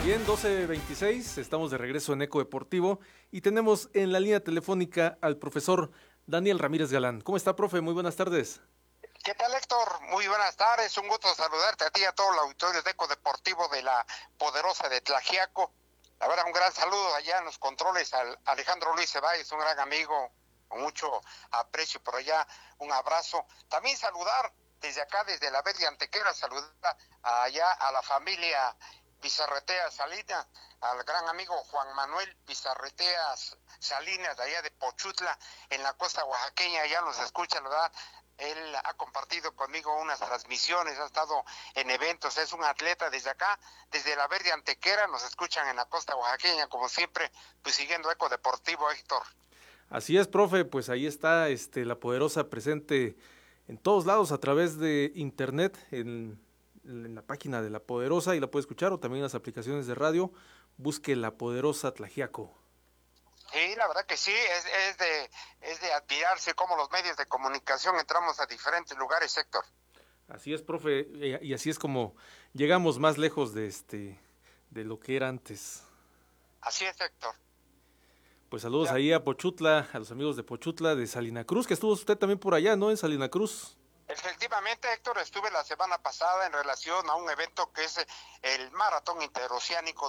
Bien, 12:26, estamos de regreso en Eco Deportivo y tenemos en la línea telefónica al profesor Daniel Ramírez Galán. ¿Cómo está, profe? Muy buenas tardes. ¿Qué tal, Héctor? Muy buenas tardes, un gusto saludarte a ti y a todo el auditorio de Eco Deportivo de la Poderosa de Tlaxiaco. La verdad, un gran saludo allá en los controles al Alejandro Luis Ceballos, un gran amigo, con mucho aprecio por allá, un abrazo. También saludar desde acá, desde la Verde Antequera, saludar allá a la familia Bizarretea Salinas, al gran amigo Juan Manuel Bizarretea Salinas, de allá de Pochutla, en la costa oaxaqueña, ya nos escucha, ¿verdad? Él ha compartido conmigo unas transmisiones, ha estado en eventos, es un atleta desde acá, desde la Verde Antequera, nos escuchan en la costa oaxaqueña, como siempre, pues siguiendo Eco Deportivo, Héctor. Así es, profe, pues ahí está la Poderosa presente en todos lados a través de internet, en la página de la Poderosa y la puede escuchar o también en las aplicaciones de radio. Busque La Poderosa Tlaxiaco. Sí, la verdad que sí, es de admirarse cómo los medios de comunicación entramos a diferentes lugares, Héctor. Así es, profe, y así es como llegamos más lejos de lo que era antes. Así es, Héctor. Pues saludos Ya, ahí a Pochutla, a los amigos de Pochutla, de Salina Cruz, que estuvo usted también por allá, ¿no? En Salina Cruz. efectivamente, Héctor, estuve la semana pasada en relación a un evento que es el Maratón Interoceánico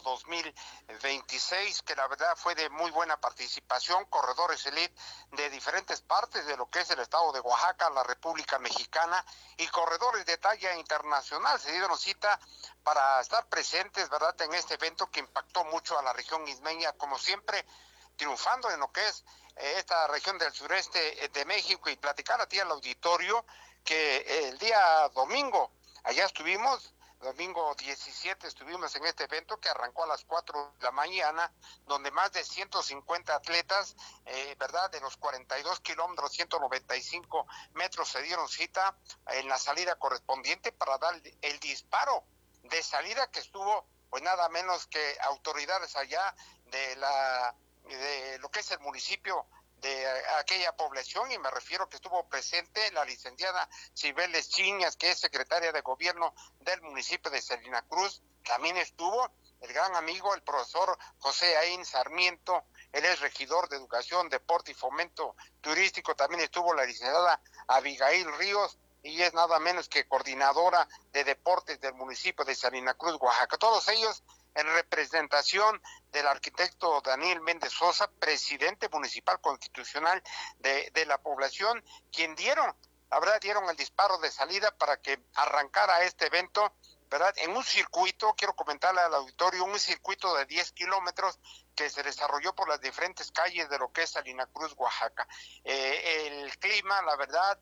2026, que la verdad fue de muy buena participación, corredores elite de diferentes partes de lo que es el estado de Oaxaca, la República Mexicana, y corredores de talla internacional. Se dieron cita para estar presentes, ¿verdad?, en este evento que impactó mucho a la región ismeña, como siempre, triunfando en lo que es esta región del sureste de México, y platicar a ti al auditorio que el día domingo, allá estuvimos, domingo 17 estuvimos en este evento que arrancó a las 4 de la mañana, donde más de 150 atletas, ¿verdad?, de los 42 kilómetros, 195 metros se dieron cita en la salida correspondiente para dar el disparo de salida, que estuvo pues nada menos que autoridades allá de lo que es el municipio de aquella población, y me refiero que estuvo presente la licenciada Cibeles Chiñas, que es secretaria de gobierno del municipio de Salina Cruz. También estuvo el gran amigo, el profesor José Aín Sarmiento, él es regidor de Educación, Deporte y Fomento Turístico. También estuvo la licenciada Abigail Ríos, y es nada menos que coordinadora de deportes del municipio de Salina Cruz, Oaxaca. Todos ellos en representación del arquitecto Daniel Méndez Sosa, presidente municipal constitucional de la población, quien la verdad, dieron el disparo de salida para que arrancara este evento, ¿verdad?, en un circuito, quiero comentarle al auditorio, un circuito de 10 kilómetros que se desarrolló por las diferentes calles de lo que es Salina Cruz, Oaxaca. El clima, la verdad,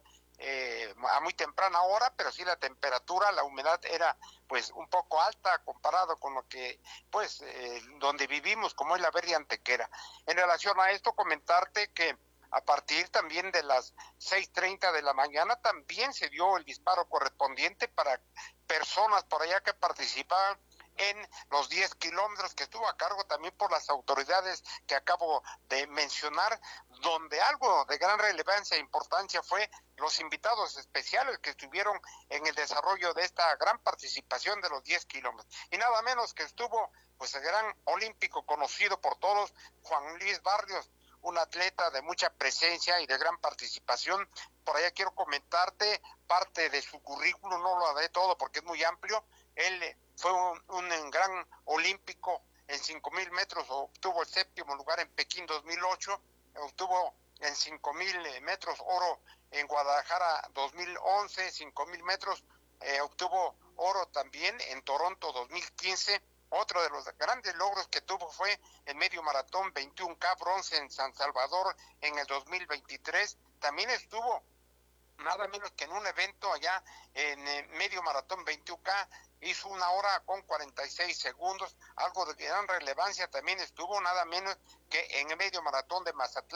a muy temprana hora, pero sí la temperatura, la humedad era pues un poco alta comparado con lo que pues donde vivimos, como es la Verde Antequera. En relación a esto, comentarte que a partir también de las 6:30 de la mañana también se dio el disparo correspondiente para personas por allá que participaban en los 10 kilómetros, que estuvo a cargo también por las autoridades que acabo de mencionar, donde algo de gran relevancia e importancia fue los invitados especiales que estuvieron en el desarrollo de esta gran participación de los 10 kilómetros. Y nada menos que estuvo pues el gran olímpico conocido por todos, Juan Luis Barrios, un atleta de mucha presencia y de gran participación. Por allá quiero comentarte parte de su currículum, no lo haré todo porque es muy amplio. Él fue un gran olímpico en 5,000 metros, obtuvo el 7º lugar en Pekín 2008, obtuvo en 5,000 metros oro en Guadalajara 2011, 5,000 metros, obtuvo oro también en Toronto 2015. Otro de los grandes logros que tuvo fue el medio maratón 21K bronce en San Salvador en el 2023. También estuvo nada menos que en un evento allá en el medio maratón 21K, hizo 1 hora con 46 segundos, algo de gran relevancia. También estuvo nada menos que en el medio maratón de Mazatlán